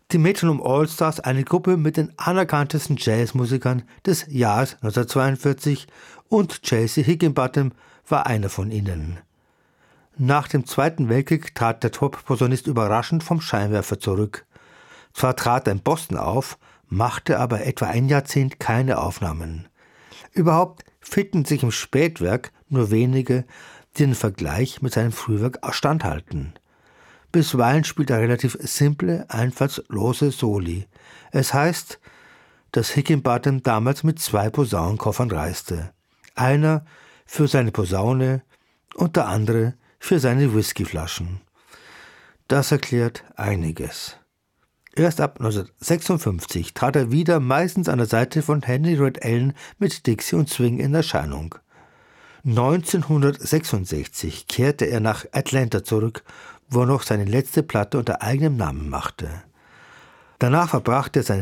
Die Metronome All-Stars, eine Gruppe mit den anerkanntesten Jazzmusikern des Jahres 1942, und J.C. Higginbotham war einer von ihnen. Nach dem Zweiten Weltkrieg trat der Top-Posaunist überraschend vom Scheinwerfer zurück. Zwar trat er in Boston auf, machte aber etwa ein Jahrzehnt keine Aufnahmen. Überhaupt finden sich im Spätwerk nur wenige, die den Vergleich mit seinem Frühwerk standhalten. Bisweilen spielt er relativ simple, einfallslose Soli. Es heißt, dass Higginbotham damals mit 2 Posaunenkoffern reiste. Einer für seine Posaune und der andere für seine Whiskyflaschen. Das erklärt einiges. Erst ab 1956 trat er wieder meistens an der Seite von Henry Red Allen mit Dixie und Swing in Erscheinung. 1966 kehrte er nach Atlanta zurück, wo er noch seine letzte Platte unter eigenem Namen machte. Danach verbrachte er seine